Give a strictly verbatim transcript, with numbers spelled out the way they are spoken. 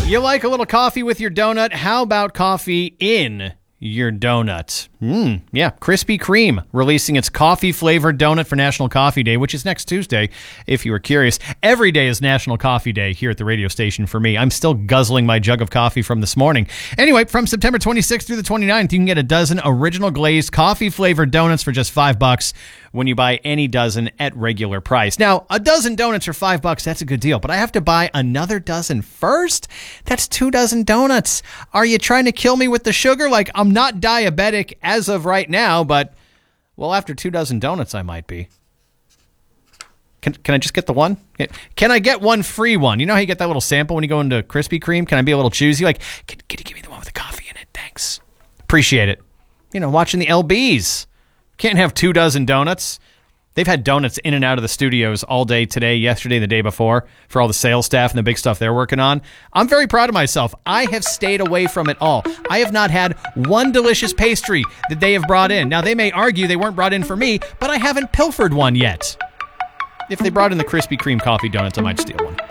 You like a little coffee with your donut? How about coffee in your donut? Mmm, yeah. Krispy Kreme releasing its coffee-flavored donut for National Coffee Day, which is next Tuesday, if you were curious. Every day is National Coffee Day here at the radio station for me. I'm still guzzling my jug of coffee from this morning. Anyway, from September twenty-sixth through the twenty-ninth, you can get a dozen original glazed coffee-flavored donuts for just five bucks when you buy any dozen at regular price. Now, a dozen donuts for five bucks, that's a good deal, but I have to buy another dozen first? That's two dozen donuts. Are you trying to kill me with the sugar? Like, I'm not diabetic as of right now, but, well, after two dozen donuts, I might be. Can can I just get the one? Can I get one free one? You know how you get that little sample when you go into Krispy Kreme? Can I be a little choosy? Like, can, can you give me the one with the coffee in it? Thanks. Appreciate it. You know, watching the L Bs. Can't have two dozen donuts. They've had donuts in and out of the studios all day today, yesterday, the day before, for all the sales staff and the big stuff they're working on. I'm very proud of myself. I have stayed away from it all. I have not had one delicious pastry that they have brought in. Now, they may argue they weren't brought in for me, but I haven't pilfered one yet. If they brought in the Krispy Kreme coffee donuts, I might steal one.